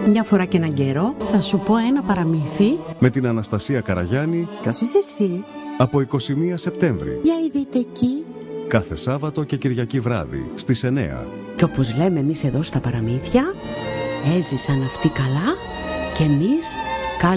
Μια φορά και έναν καιρό θα σου πω ένα παραμύθι με την Αναστασία Καραγιάννη. Ποιος είσαι εσύ? Από 21 Σεπτέμβρη. Για είδετε εκεί. Κάθε Σάββατο και Κυριακή βράδυ στις 9. Και όπως λέμε εμείς εδώ στα παραμύθια, έζησαν αυτοί καλά και εμείς